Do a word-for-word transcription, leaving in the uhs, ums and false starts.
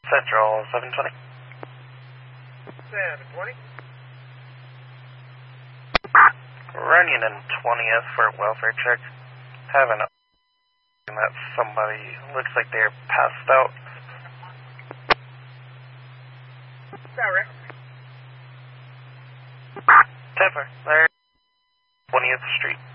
Central, seven twenty. seven twenty. Running in twentieth for a welfare check. Having a that somebody looks like they're passed out. Sorry. Tipper, there. twentieth Street.